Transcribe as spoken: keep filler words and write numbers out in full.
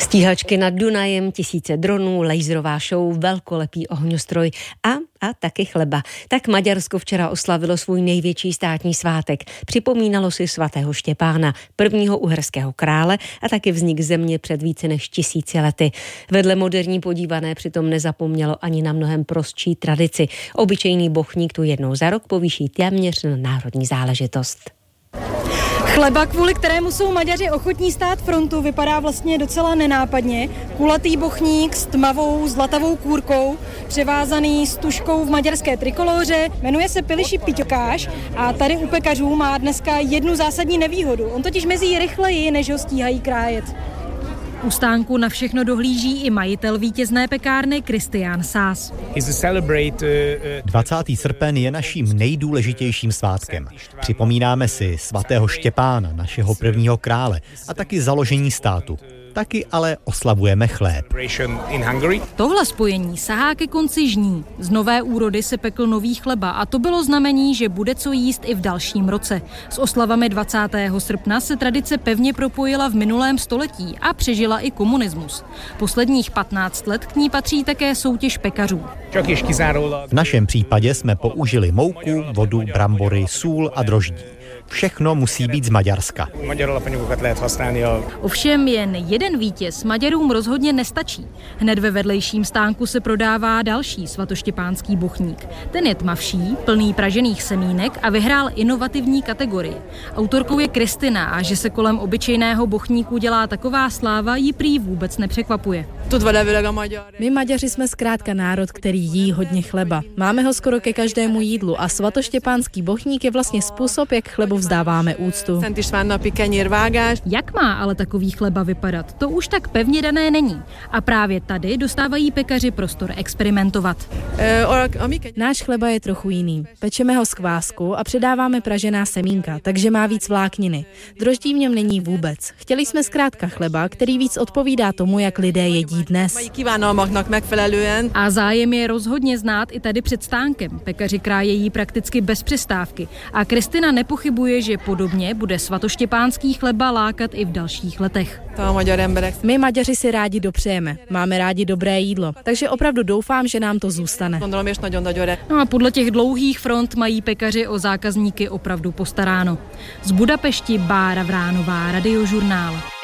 Stíhačky nad Dunajem, tisíce dronů, laserová show, velkolepý ohňostroj a, a taky chleba. Tak Maďarsko včera oslavilo svůj největší státní svátek. Připomínalo si svatého Štěpána, prvního uherského krále a taky vznik země před více než tisíci lety. Vedle moderní podívané přitom nezapomnělo ani na mnohem prostší tradici. Obyčejný bochník tu jednou za rok povýší téměř na národní záležitost. Chleba, kvůli kterému jsou Maďaři ochotní stát frontu, vypadá vlastně docela nenápadně. Kulatý bochník s tmavou zlatavou kůrkou, převázaný s tužkou v maďarské trikoloře, jmenuje se Piliši Piťokáš a tady u pekařů má dneska jednu zásadní nevýhodu. On totiž mezí rychleji, než ho stíhají krájet. U stánku na všechno dohlíží i majitel vítězné pekárny Kristián Sás. dvacátého srpen je naším nejdůležitějším svátkem. Připomínáme si svatého Štěpána, našeho prvního krále, a taky založení státu. Taky ale oslavujeme chléb. Tohle spojení sahá ke konci žní. Z nové úrody se pekl nový chleba a to bylo znamení, že bude co jíst i v dalším roce. S oslavami dvacátého srpna se tradice pevně propojila v minulém století a přežila i komunismus. Posledních patnáct let k ní patří také soutěž pekařů. V našem případě jsme použili mouku, vodu, brambory, sůl a droždí. Všechno musí být z Maďarska. Ovšem jen jeden vítěz Maďarům rozhodně nestačí. Hned ve vedlejším stánku se prodává další svatoštěpánský bochník. Ten je tmavší, plný pražených semínek a vyhrál inovativní kategorii. Autorkou je Kristina a že se kolem obyčejného bochníku dělá taková sláva, ji prý vůbec nepřekvapuje. My Maďaři jsme zkrátka národ, který jí hodně chleba. Máme ho skoro ke každému jídlu a svatoštěpánský bochník je vlastně způsob, jak chlebu vzdáváme úctu. Jak má ale takový chleba vypadat, to už tak pevně dané není. A právě tady dostávají pekaři prostor experimentovat. Náš chleba je trochu jiný. Pečeme ho z kvásku a přidáváme pražená semínka, takže má víc vlákniny. Droždí v něm není vůbec. Chtěli jsme zkrátka chleba, který víc odpovídá tomu, jak lidé jedí dnes. A zájem je rozhodně znát i tady před stánkem. Pekaři krájejí prakticky bez přestávky. A Kristina nepochybuje, že podobně bude svatoštěpánský chleba lákat i v dalších letech. My Maďaři si rádi dopřejeme. Máme rádi dobré jídlo, takže opravdu doufám, že nám to zůstane. No a podle těch dlouhých front mají pekaři o zákazníky opravdu postaráno. Z Budapešti Bára Vránová, Radiožurnál.